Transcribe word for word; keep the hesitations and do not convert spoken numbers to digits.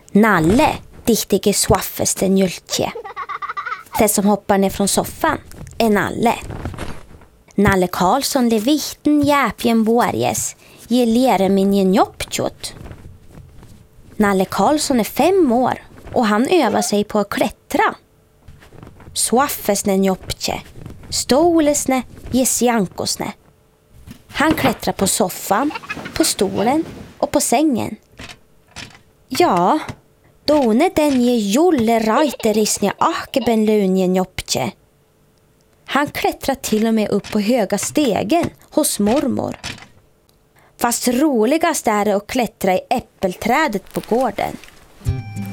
Nalle, diktige swaffeste njultje. Det som hoppar ner från soffan är Nalle. Nalle Karlsson leviten jäpjen borges, ge lere min jobbtjot. Nalle Karlsson är fem år och han övar sig på att klättra. Swaffesne njoptje, stolesne, jesjankosne. Han klättrar på soffan, på stolen och på sängen. Ja, done den ge jolle rajterisne akeben lunjen joptje. Han klättrar till och med upp på höga stegen hos mormor. Fast roligast är det att klättra i äppelträdet på gården.